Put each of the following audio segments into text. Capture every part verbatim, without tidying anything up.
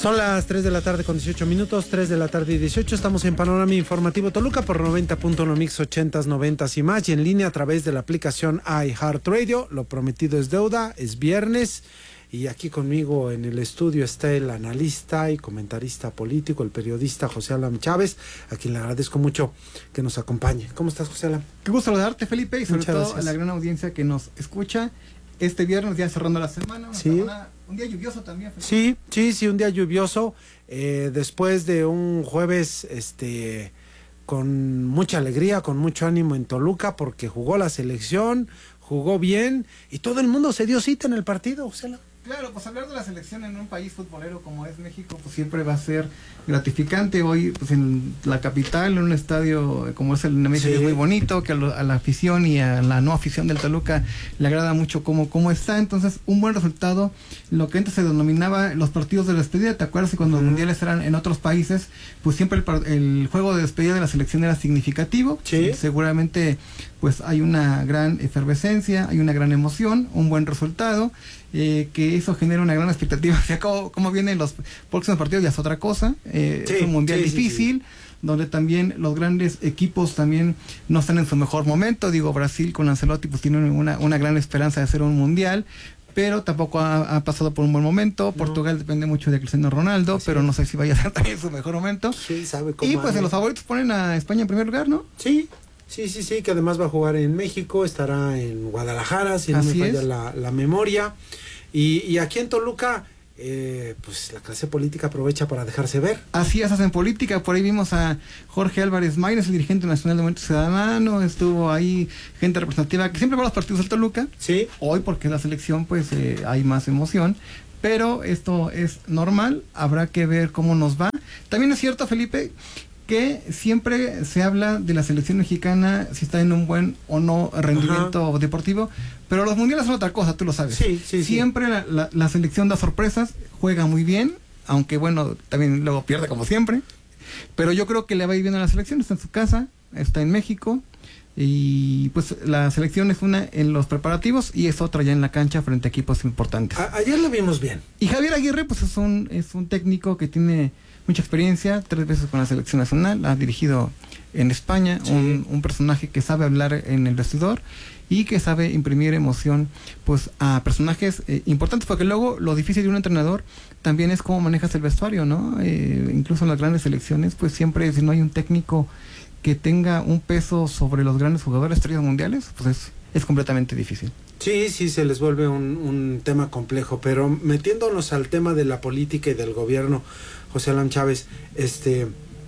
Son las tres de la tarde con dieciocho minutos, tres de la tarde y dieciocho. Estamos en Panorama Informativo Toluca por noventa punto uno Mix ochentas, noventas y más, y en línea a través de la aplicación iHeartRadio. Lo prometido es deuda, es viernes, y aquí conmigo en el estudio está el analista y comentarista político, el periodista José Alam Chávez, a quien le agradezco mucho que nos acompañe. ¿Cómo estás, José Alam? Qué gusto saludarte, Felipe, y sobre Muchas todo gracias. a la gran audiencia que nos escucha este viernes, ya cerrando la semana, una Sí. semana, un día lluvioso también, Felipe. Sí, sí, sí, un día lluvioso, eh, después de un jueves este, con mucha alegría, con mucho ánimo en Toluca, porque jugó la selección, jugó bien, y todo el mundo se dio cita en el partido, José Alam. Claro, pues hablar de la selección en un país futbolero como es México, pues siempre va a ser gratificante. Hoy, pues en la capital, en un estadio como es el Nemesio, Sí. es muy bonito, que a, lo, a la afición y a la no afición del Toluca le agrada mucho cómo, cómo está. Entonces, un buen resultado, lo que antes se denominaba los partidos de despedida. ¿Te acuerdas que cuando los Uh-huh. mundiales eran en otros países, pues siempre el, par- el juego de despedida de la selección era significativo? Sí. Seguramente, pues hay una gran efervescencia, hay una gran emoción, un buen resultado. Eh, que eso genera una gran expectativa. O sea, cómo, cómo vienen los próximos partidos ya es otra cosa. Eh, Sí, es un mundial sí, sí, difícil, sí. donde también los grandes equipos también no están en su mejor momento. Digo, Brasil con Ancelotti pues tiene una, una gran esperanza de hacer un mundial, pero tampoco ha, ha pasado por un buen momento. No. Portugal depende mucho de Cristiano Ronaldo, Así pero es. no sé si vaya a ser también su mejor momento. Sí, sabe cómo. Y pues anda. en los favoritos ponen a España en primer lugar, ¿no? Sí, sí, sí, sí, que además va a jugar en México, estará en Guadalajara, si no Así me falla es. la, la memoria. Y, y aquí en Toluca, eh, pues la clase política aprovecha para dejarse ver. Así es, hacen política. Por ahí vimos a Jorge Álvarez Maínez, el dirigente nacional de Movimiento Ciudadano. Estuvo ahí gente representativa que siempre va a los partidos del Toluca. Sí. Hoy, porque es la selección, pues eh, hay más emoción. Pero esto es normal. Habrá que ver cómo nos va. También es cierto, Felipe, que siempre se habla de la selección mexicana, si está en un buen o no rendimiento Ajá. deportivo, pero los mundiales son otra cosa, tú lo sabes. Sí, sí, siempre sí. La, la, la selección da sorpresas, juega muy bien, aunque bueno, también luego pierde como siempre, pero yo creo que le va a ir bien a la selección, está en su casa, está en México, y pues la selección es una en los preparativos y es otra ya en la cancha frente a equipos importantes. A ayer lo vimos bien. Y Javier Aguirre pues es un, es un técnico que tiene mucha experiencia, tres veces con la selección nacional, ha dirigido en España, sí. un, un personaje que sabe hablar en el vestidor y que sabe imprimir emoción pues a personajes eh, importantes, porque luego lo difícil de un entrenador también es cómo manejas el vestuario, ¿no? Eh, incluso en las grandes selecciones, pues siempre si no hay un técnico que tenga un peso sobre los grandes jugadores estrellas mundiales, pues es, es completamente difícil. Sí, sí, se les vuelve un, un tema complejo, pero metiéndonos al tema de la política y del gobierno, José Alam Chávez, este,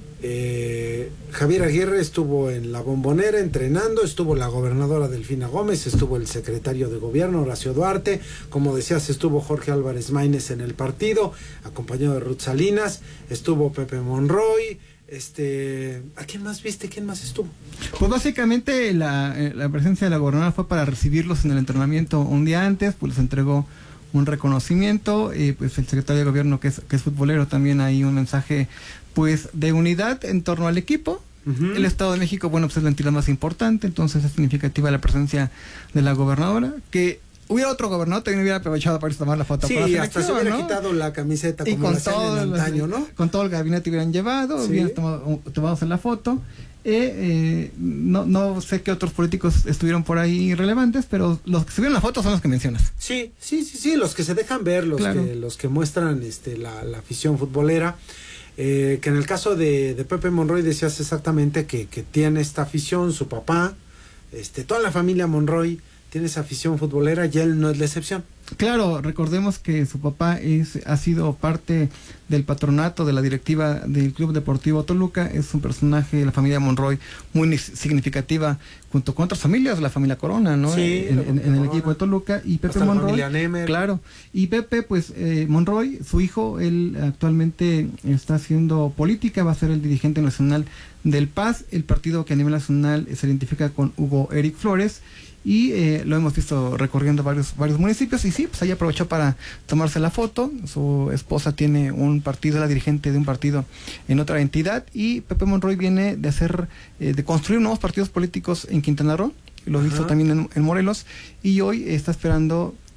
eh, Javier Aguirre estuvo en la Bombonera entrenando, estuvo la gobernadora Delfina Gómez, estuvo el secretario de gobierno Horacio Duarte, como decías, estuvo Jorge Álvarez Maínez en el partido, acompañado de Ruth Salinas, estuvo Pepe Monroy. Este, ¿a quién más viste? ¿Quién más estuvo? Pues básicamente la, la presencia de la gobernadora fue para recibirlos en el entrenamiento un día antes, pues les entregó un reconocimiento, y pues el secretario de gobierno que es, que es futbolero también hay un mensaje pues de unidad en torno al equipo. Uh-huh. El Estado de México, bueno, pues es la entidad más importante, entonces es significativa la presencia de la gobernadora, que hubiera otro gobernador también hubiera aprovechado para tomar la foto. Sí, para la hasta se hubiera ¿no? quitado la camiseta como y con la todo en antaño, ¿no? Con todo el gabinete hubieran llevado, sí. hubieran tomado, tomados en la foto. Eh, eh, no, no sé qué otros políticos estuvieron por ahí relevantes, pero los que subieron la foto son los que mencionas. Sí, sí, sí, sí, los que se dejan ver, los claro. que los que muestran este la, la afición futbolera. Eh, que en el caso de, de Pepe Monroy decías exactamente que, que tiene esta afición, su papá, este, toda la familia Monroy tiene esa afición futbolera y él no es la excepción. Claro, recordemos que su papá es ha sido parte del patronato de la directiva del Club Deportivo Toluca, es un personaje de la familia Monroy muy significativa junto con otras familias de la familia Corona, ¿no? Sí, en, en, en el equipo de Toluca y Pepe Monroy, claro, y Pepe pues eh, Monroy, su hijo, él actualmente está haciendo política, va a ser el dirigente nacional del P A S, el partido que a nivel nacional se identifica con Hugo Eric Flores. Y eh, lo hemos visto recorriendo varios varios municipios y sí, pues ahí aprovechó para tomarse la foto. Su esposa tiene un partido, la dirigente de un partido en otra entidad, y Pepe Monroy viene de hacer, eh, de construir nuevos partidos políticos en Quintana Roo, lo hizo también en, en Morelos, y hoy está esperando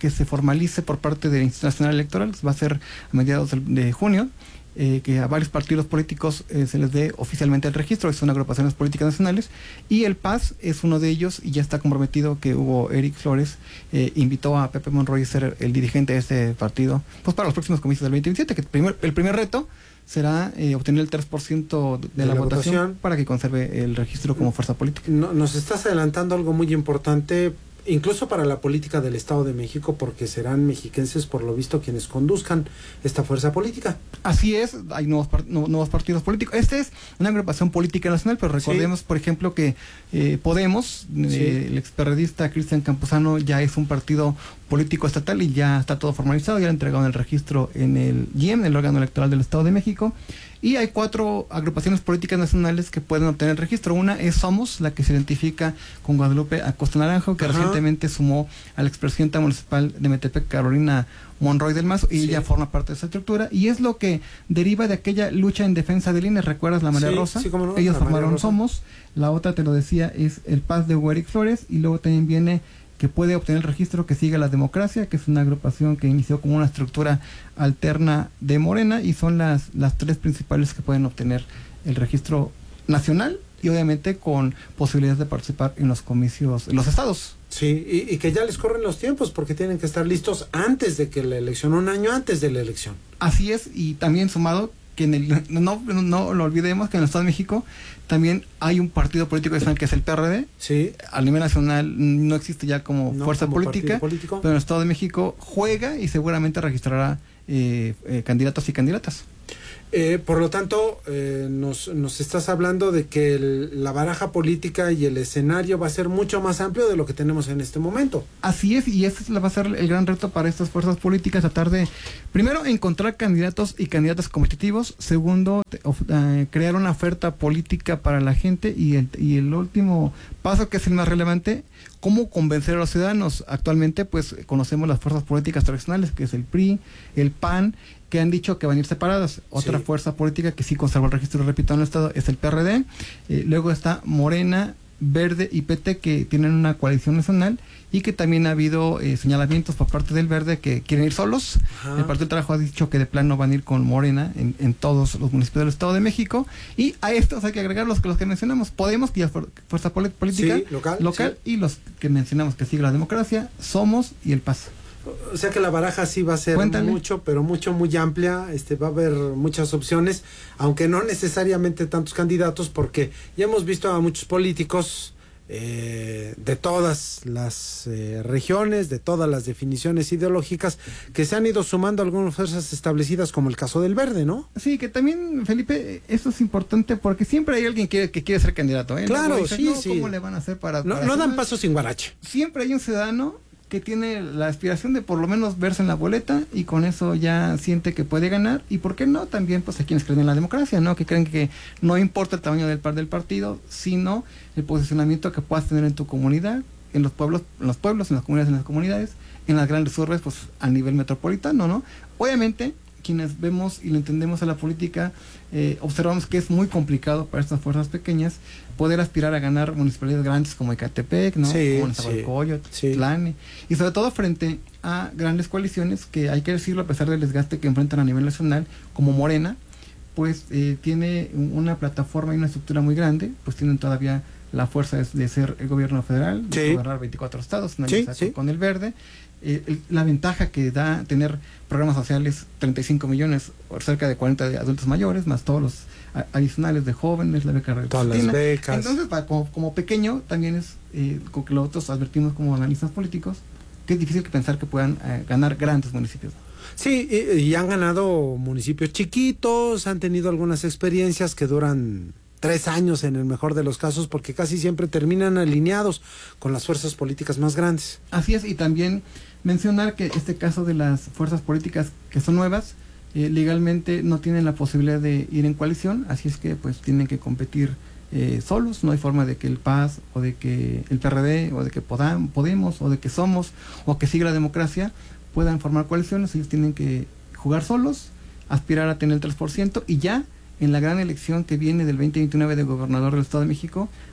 que se formalice por parte del Instituto Nacional Electoral, va a ser a mediados de, de junio, eh, que a varios partidos políticos eh, se les dé oficialmente el registro, que son agrupaciones políticas nacionales, y el P A S es uno de ellos, y ya está comprometido que Hugo Eric Flores eh, invitó a Pepe Monroy a ser el dirigente de este partido, pues para los próximos comicios del veinte veintisiete, que el primer, el primer reto será eh, obtener el tres por ciento de, de, de la, la votación, votación para que conserve el registro como fuerza política. No, nos estás adelantando algo muy importante, incluso para la política del Estado de México, porque serán mexiquenses, por lo visto, quienes conduzcan esta fuerza política. Así es, hay nuevos, part nuevos partidos políticos. Esta es una agrupación política nacional, pero recordemos, sí. por ejemplo, que eh, Podemos, sí. eh, el experredista Cristian Campuzano, ya es un partido político estatal y ya está todo formalizado, ya lo entregaron el registro en el I E M, el órgano electoral del Estado de México. Y hay cuatro agrupaciones políticas nacionales que pueden obtener el registro. Una es Somos, la que se identifica con Guadalupe Acosta Naranjo, que Ajá. recientemente sumó a la expresidenta municipal de Metepec, Carolina Monroy del Mazo, y sí. ella forma parte de esa estructura. Y es lo que deriva de aquella lucha en defensa del I N E. ¿Recuerdas la María sí, Rosa? Sí, cómo no, ellos formaron Somos. La otra, te lo decía, es el P A S de Hugo Eric Flores. Y luego también viene que puede obtener el registro que sigue la democracia, que es una agrupación que inició como una estructura alterna de Morena, y son las, las tres principales que pueden obtener el registro nacional y obviamente con posibilidades de participar en los comicios, en los estados. Sí, y, y que ya les corren los tiempos porque tienen que estar listos antes de que la elección, un año antes de la elección. Así es, y también sumado que en el, no, no, no lo olvidemos que en el Estado de México también hay un partido político nacional que es el P R D. Sí. A nivel nacional no existe ya como no, fuerza como política, político. Pero en el Estado de México juega y seguramente registrará eh, eh, candidatos y candidatas. Eh, por lo tanto, eh, nos, nos estás hablando de que el, la baraja política y el escenario va a ser mucho más amplio de lo que tenemos en este momento. Así es, y ese va a ser el gran reto para estas fuerzas políticas, tratar de, primero, encontrar candidatos y candidatas competitivos, segundo, of, uh, crear una oferta política para la gente, y el, y el último paso, que es el más relevante, cómo convencer a los ciudadanos. Actualmente, pues, conocemos las fuerzas políticas tradicionales, que es el P R I, el P A N, que han dicho que van a ir separadas. Otra sí. fuerza política que sí conserva el registro, repito, en el Estado, es el P R D. Eh, luego está Morena, Verde y P T, que tienen una coalición nacional, y que también ha habido eh, señalamientos por parte del Verde que quieren ir solos. Ajá. El Partido del Trabajo ha dicho que de plano van a ir con Morena en, en todos los municipios del Estado de México. Y a estos hay que agregar los que los que mencionamos. Podemos, que ya es fuerza política sí, local, local sí. y los que mencionamos que sigue la democracia, Somos y el P A S. O sea que la baraja sí va a ser Cuéntale. mucho, pero mucho, muy amplia. Este, va a haber muchas opciones, aunque no necesariamente tantos candidatos, porque ya hemos visto a muchos políticos eh, de todas las eh, regiones, de todas las definiciones ideológicas, que se han ido sumando a algunas fuerzas establecidas, como el caso del Verde, ¿no? Sí, que también, Felipe, eso es importante, porque siempre hay alguien que, que quiere ser candidato, ¿eh? Claro, dices, sí, no, sí. ¿Cómo le van a hacer para...? No, para no dan paso sin guarache. Siempre hay un ciudadano que tiene la aspiración de por lo menos verse en la boleta, y con eso ya siente que puede ganar. Y por qué no, también pues hay quienes creen en la democracia, ¿no? Que creen que no importa el tamaño del par del partido, sino el posicionamiento que puedas tener en tu comunidad, en los pueblos, en los pueblos, en las comunidades, en las comunidades, en las grandes urbes, pues a nivel metropolitano, ¿no? Obviamente, quienes vemos y lo entendemos a la política, eh, observamos que es muy complicado para estas fuerzas pequeñas poder aspirar a ganar municipalidades grandes como Ecatepec, ¿no? Sí, como Nezahualcóyotl, sí. Tlane, y sobre todo frente a grandes coaliciones que, hay que decirlo, a pesar del desgaste que enfrentan a nivel nacional, como Morena, pues eh, tiene una plataforma y una estructura muy grande, pues tienen todavía la fuerza de, de ser el gobierno federal, de sí. gobernar veinticuatro estados, ¿no? Sí, sí. Con el Verde. Eh, el, la ventaja que da tener programas sociales, treinta y cinco millones, o cerca de cuarenta de adultos mayores, más todos los a, adicionales de jóvenes, la beca todas las becas. Entonces, para, como, como pequeño, también es, eh, con que nosotros advertimos como analistas políticos, que es difícil que pensar que puedan eh, ganar grandes municipios. Sí, y, y han ganado municipios chiquitos, han tenido algunas experiencias que duran tres años en el mejor de los casos, porque casi siempre terminan alineados con las fuerzas políticas más grandes. Así es, y también mencionar que este caso de las fuerzas políticas que son nuevas, eh, legalmente no tienen la posibilidad de ir en coalición, así es que pues tienen que competir eh, solos. No hay forma de que el P A S o de que el P R D o de que Podam, Podemos o de que Somos o que siga la democracia puedan formar coaliciones. Ellos tienen que jugar solos, aspirar a tener el tres por ciento, y ya en la gran elección que viene del veinte veintinueve de gobernador del Estado de México,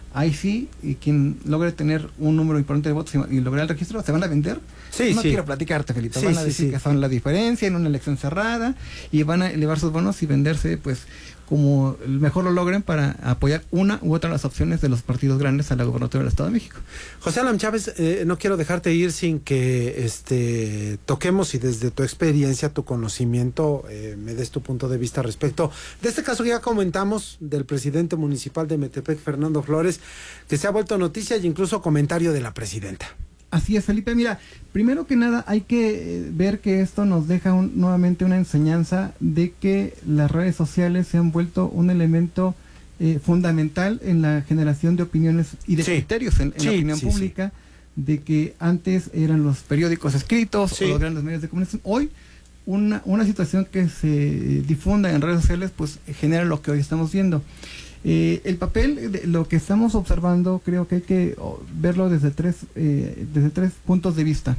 ahí sí, y quien logre tener un número importante de votos y, y lograr el registro, se van a vender. Sí, no sí. quiero platicarte, Felipe. Sí, van a sí, decir sí. que son la diferencia en una elección cerrada y van a elevar sus bonos y venderse, pues, como mejor lo logren para apoyar una u otra de las opciones de los partidos grandes a la gobernatura del Estado de México. José Alam Chávez, eh, no quiero dejarte ir sin que este toquemos y desde tu experiencia, tu conocimiento, eh, me des tu punto de vista respecto de este caso que ya comentamos del presidente municipal de Metepec, Fernando Flores, que se ha vuelto noticia y incluso comentario de la presidenta. Así es, Felipe. Mira, primero que nada hay que eh, ver que esto nos deja un, nuevamente una enseñanza de que las redes sociales se han vuelto un elemento eh, fundamental en la generación de opiniones y de sí. criterios en, en sí, la opinión sí, pública, sí. de que antes eran los periódicos escritos sí. o los grandes medios de comunicación. Hoy, una, una situación que se difunda en redes sociales, pues genera lo que hoy estamos viendo. Eh, el papel de lo que estamos observando, creo que hay que oh, verlo desde tres eh, desde tres puntos de vista.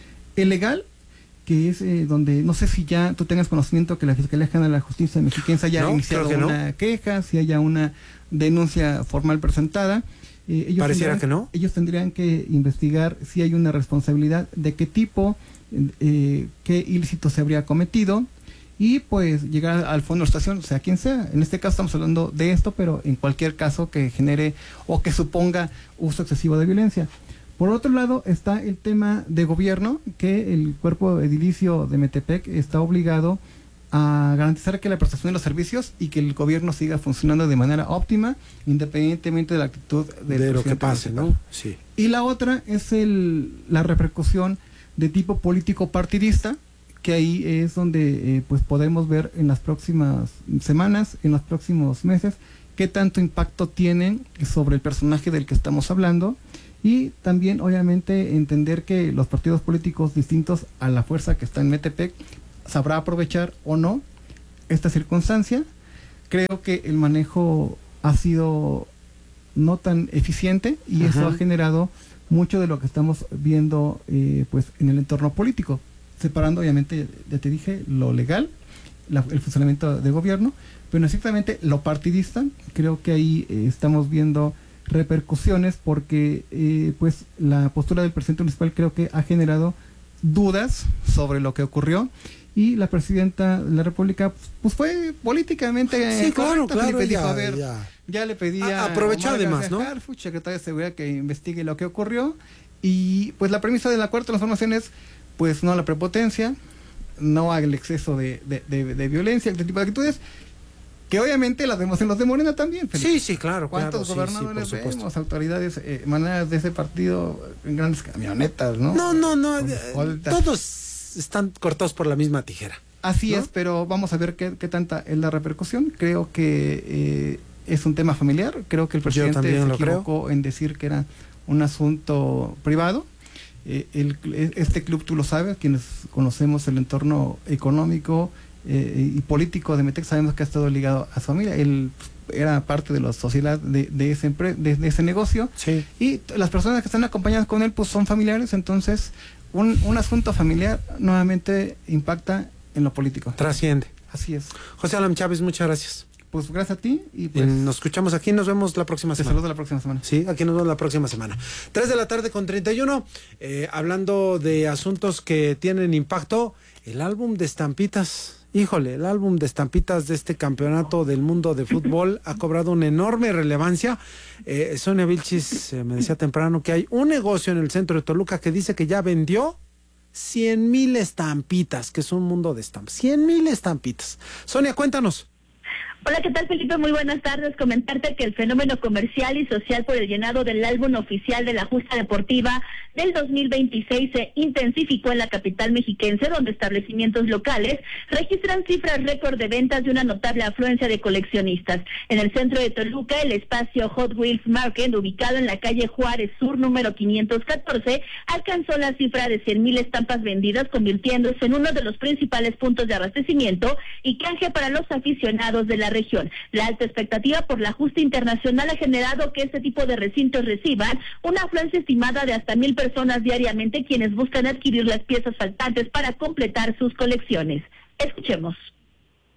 El legal, que es eh, donde no sé si ya tú tengas conocimiento que la Fiscalía General de la Justicia Mexicana haya no, iniciado una no. queja, si haya una denuncia formal presentada. Eh, ellos Pareciera tendrían, que no. Ellos tendrían que investigar si hay una responsabilidad, de qué tipo, eh, qué ilícito se habría cometido, y pues llegar al fondo de la situación, sea quien sea. En este caso estamos hablando de esto, pero en cualquier caso que genere o que suponga uso excesivo de violencia. Por otro lado está el tema de gobierno, que el cuerpo edilicio de Metepec está obligado a garantizar que la prestación de los servicios y que el gobierno siga funcionando de manera óptima, independientemente de la actitud del de lo que pase, ¿no? Sí. Y la otra es el la repercusión de tipo político partidista, que ahí es donde eh, pues podemos ver en las próximas semanas, en los próximos meses, qué tanto impacto tienen sobre el personaje del que estamos hablando, y también obviamente entender que los partidos políticos distintos a la fuerza que está en Metepec sabrá aprovechar o no esta circunstancia. Creo que el manejo ha sido no tan eficiente y Ajá. eso ha generado mucho de lo que estamos viendo eh, pues en el entorno político, separando obviamente, ya te dije, lo legal, la, el funcionamiento de gobierno, pero exactamente lo partidista. Creo que ahí eh, estamos viendo repercusiones porque eh, pues la postura del presidente municipal creo que ha generado dudas sobre lo que ocurrió, y la presidenta de la República pues fue políticamente sí, claro, claro, Felipe, ya, dijo, a ver, ya. ya le pedía aprovechó además, ¿no? Harfuch, secretario de Seguridad, que investigue lo que ocurrió, y pues la premisa de la Cuarta Transformación es pues no a la prepotencia, no al exceso de, de, de, de violencia, este tipo de actitudes, que obviamente las vemos en los de Morena también, Felipe. Sí, sí, claro. ¿Cuántos claro, gobernadores sí, sí, vemos, autoridades, eh, maneras de ese partido en grandes camionetas, ¿no? No, no, no, eh, todos están cortados por la misma tijera. Así ¿no? es, pero vamos a ver qué, qué tanta es la repercusión. Creo que eh, es un tema familiar, creo que el presidente se equivocó creo. en decir que era un asunto privado. Eh, el, este club, tú lo sabes, quienes conocemos el entorno económico eh, y político de Metepec, sabemos que ha estado ligado a su familia. Él era parte de la sociedad de, de, ese, empre, de, de ese negocio, sí. y las personas que están acompañadas con él pues son familiares, entonces un, un asunto familiar nuevamente impacta en lo político. Trasciende. Así es. José Alam Chávez, muchas gracias. Pues gracias a ti y pues... Y nos escuchamos aquí, nos vemos la próxima te semana. Te saludo la próxima semana. Sí, aquí nos vemos la próxima semana. Tres de la tarde con treinta y uno, eh, hablando de asuntos que tienen impacto, el álbum de estampitas... Híjole, el álbum de estampitas de este campeonato del mundo de fútbol ha cobrado una enorme relevancia. Eh, Sonia Vilchis eh, me decía temprano que hay un negocio en el centro de Toluca que dice que ya vendió cien mil estampitas, que es un mundo de estampas. cien mil estampitas. Sonia, cuéntanos. Hola, ¿qué tal, Felipe? Muy buenas tardes. Comentarte que el fenómeno comercial y social por el llenado del álbum oficial de la justa deportiva del dos mil veintiséis se intensificó en la capital mexiquense, donde establecimientos locales registran cifras récord de ventas de una notable afluencia de coleccionistas. En el centro de Toluca, el espacio Hot Wheels Market, ubicado en la calle Juárez Sur número quinientos catorce, alcanzó la cifra de cien mil estampas vendidas, convirtiéndose en uno de los principales puntos de abastecimiento y canje para los aficionados de la región. La alta expectativa por la justa internacional ha generado que este tipo de recintos reciban una afluencia estimada de hasta mil personas diariamente, quienes buscan adquirir las piezas faltantes para completar sus colecciones. Escuchemos.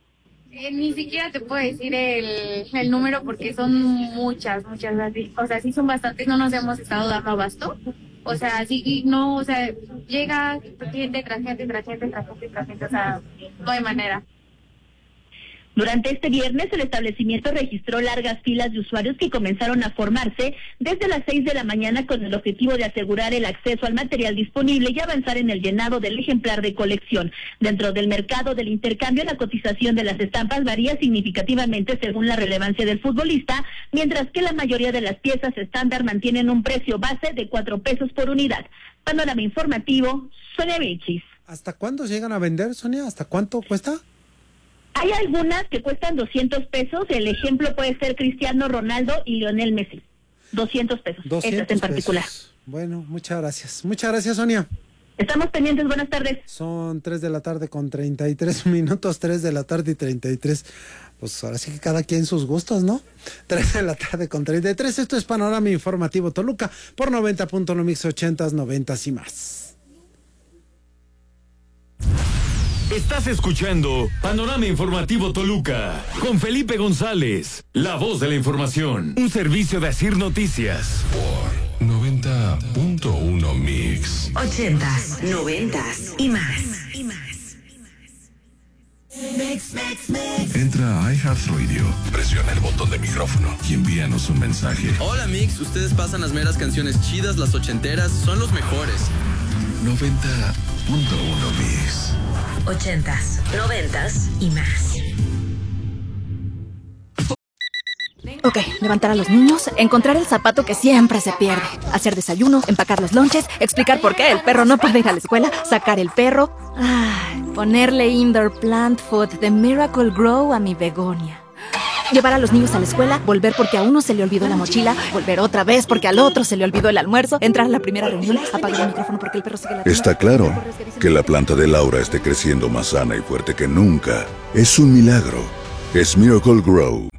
Eh, ni siquiera te puedo decir el, el número porque son muchas, muchas, así, o sea, sí son bastantes, no nos hemos estado dando abasto, o sea, sí, no, o sea, llega gente tras gente, tras gente, tras gente, tras gente, o sea, no hay manera. Durante este viernes, el establecimiento registró largas filas de usuarios que comenzaron a formarse desde las seis de la mañana con el objetivo de asegurar el acceso al material disponible y avanzar en el llenado del ejemplar de colección. Dentro del mercado del intercambio, la cotización de las estampas varía significativamente según la relevancia del futbolista, mientras que la mayoría de las piezas estándar mantienen un precio base de cuatro pesos por unidad. Panorama informativo, Sonia Vilchis. ¿Hasta cuándo llegan a vender, Sonia? ¿Hasta cuánto cuesta? Hay algunas que cuestan doscientos pesos, el ejemplo puede ser Cristiano Ronaldo y Lionel Messi, doscientos pesos, doscientos estas en particular. Pesos. Bueno, muchas gracias, muchas gracias, Sonia. Estamos pendientes, buenas tardes. Son tres de la tarde con treinta y tres minutos, tres de la tarde y treinta y tres, pues ahora sí que cada quien sus gustos, ¿no? tres de la tarde con treinta y tres, esto es Panorama Informativo Toluca por noventa punto uno Mix ochentas, noventas y más. Estás escuchando Panorama Informativo Toluca con Felipe González, la voz de la información, un servicio de Asir Noticias. Por noventa punto uno Mix. Ochentas, noventas y más. Y más. Entra a iHeartRadio, presiona el botón de micrófono y envíanos un mensaje. Hola Mix, ustedes pasan las meras canciones chidas, las ochenteras, son los mejores. noventa punto uno Mix. Ochentas, noventas y más. Ok, levantar a los niños, encontrar el zapato que siempre se pierde, hacer desayuno, empacar los lonches, explicar por qué el perro no puede ir a la escuela, sacar el perro, ay, ponerle indoor plant food de Miracle Grow a mi begonia. Llevar a los niños a la escuela, volver porque a uno se le olvidó la mochila, volver otra vez porque al otro se le olvidó el almuerzo, entrar a la primera reunión, apagar el micrófono porque el perro sigue la... Está claro que la planta de Laura esté creciendo más sana y fuerte que nunca. Es un milagro. Es Miracle Grow.